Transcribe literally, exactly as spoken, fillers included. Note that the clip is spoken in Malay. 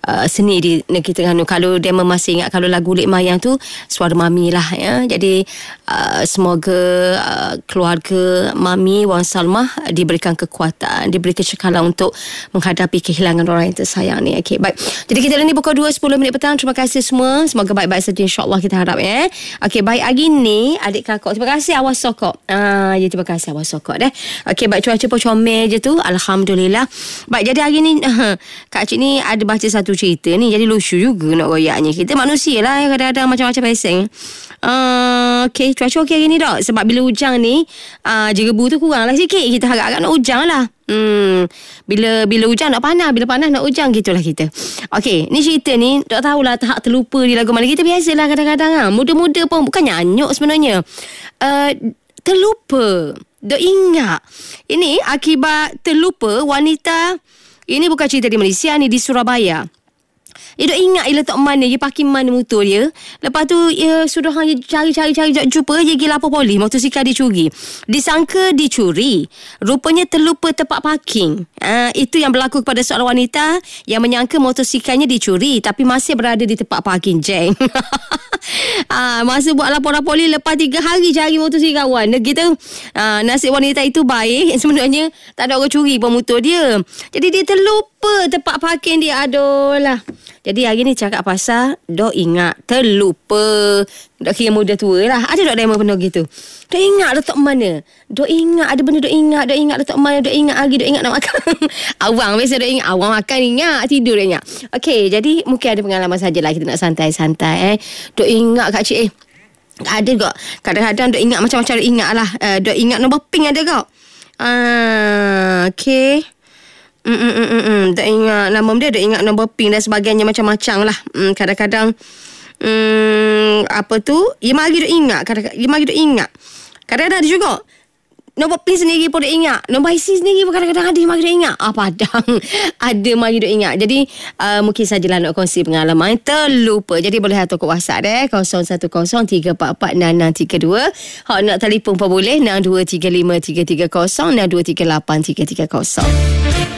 uh, seni di negeri Terengganu. Kalau Dema masih ingat, kalau lagu Lik Mayang tu suara Mami lah ya. Jadi uh, semoga uh, keluarga Mami Wan Salmah diberikan kekuatan, diberi kecekalan untuk menghadapi kehilangan orang yang tersayang ni. Okey, baik. Jadi kita ni pukul dua sepuluh minit petang. Terima kasih semua. Semoga baik-baik saja, insya-Allah kita harap ya. Okey, baik, hari ni adik kakak, terima kasih awak sokok. Ah, ya, terima kasih awak sokok deh. Okey, baik, cuaca pun comel je tu. Alhamdulillah. Baik, jadi hari ni Kak Cik ni ada baca satu cerita ni, jadi lucu juga nak royaknya. Kita manusia lah, kadang-kadang macam-macam peseng. Uh, Okey, cuaca okey hari ni tak? Sebab bila hujan ni uh, jerebu tu kurang lah sikit. Kita harap-harap nak hujan lah. Hmm, bila bila hujan nak panas, bila panas nak hujan, gitulah kita. Okey, ni cerita ni tak tahulah tak terlupa di lagu mana. Kita biasalah kadang-kadang ah, muda-muda pun bukan nyanyuk sebenarnya. Uh, terlupa. Dok ingat. Ini akibat terlupa wanita. Ini bukan cerita di Malaysia ni, di Surabaya. Dia dok ingat dia letak mana, dia parking mana motor dia. Lepas tu dia sudah hanya cari-cari-cari tak jumpa, dia pergi lapor polis, motosikal dicuri. Disangka dicuri, rupanya terlupa tempat parking. Ha, itu yang berlaku kepada seorang wanita yang menyangka motosikalnya dicuri tapi masih berada di tempat parking, jeng. ha, masa buat laporan polis, lepas tiga hari cari motosikal kawan gitu. Ha, nasib wanita itu baik, sebenarnya tak ada orang curi pun motor dia. Jadi dia terlupa tempat parking dia. Aduh lah. Jadi hari ni cakap pasal dok ingat terlupa. Dok kira muda tua lah. Ada dok demo penuh gitu. Dok ingat letak mana? Dok ingat ada benda dok ingat, dok ingat letak mana, dok ingat lagi, dok ingat nak makan. Awang biasa dok ingat, awang makan ingat, tidur dok ingat. Okey, jadi mungkin ada pengalaman sajalah, kita nak santai-santai eh. Dok ingat Kak Cik eh. Ada kok. Kadang-kadang dok ingat macam-macam dok ingat lah. Uh, dok ingat nombor ping ada kok. Ah, okey. Mm, mm, mm, mm. Tak ingat nama dia, tak ingat nombor pin dan sebagainya, macam-macam lah. mm, Kadang-kadang mm, apa tu, dia mari duk ingat. Kadang-kadang dia mari duk ingat. Kadang-kadang ada juga nombor pin sendiri pun duk ingat. Nombor I C sendiri pun kadang-kadang ada dia mari duk ingat. Ah, padang. Ada mari duk ingat. Jadi uh, mungkin sajalah nak kongsi pengalaman terlupa. Jadi boleh hantar ke WhatsApp deh, kosong satu kosong tiga empat empat enam enam tiga dua. Hak nak telefon pun boleh enam dua tiga lima tiga tiga kosong enam dua tiga lapan tiga tiga kosong.